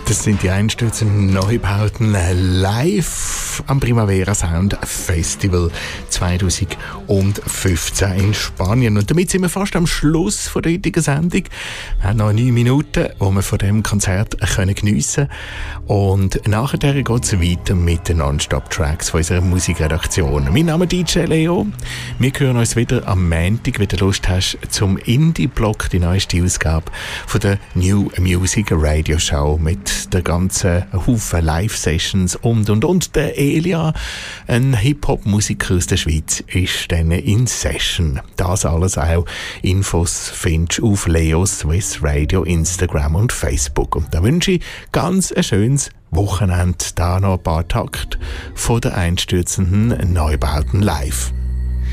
Das sind die einstürzenden Neubauten live am Primavera Sound Festival 2015 in Spanien. Und damit sind wir fast am Schluss von der heutigen Sendung. Wir haben noch 9 Minuten, wo wir von dem Konzert geniessen können. Und nachher geht es weiter mit den Non-Stop-Tracks von unserer Musikredaktion. Mein Name ist DJ Leo. Wir hören uns wieder am Montag, wenn du Lust hast, zum Indie-Blog, die neueste Ausgabe von der New Music Radio Show mit der ganzen Haufen Live-Sessions und. Der Elia, ein Hip-Hop-Musiker aus der Schweiz, ist dann in Session. Das alles auch Infos findest du auf Leo Swiss Radio, Instagram und Facebook. Und da wünsche ich ganz ein schönes Wochenende. Da noch ein paar Takte von der einstürzenden Neubauten live.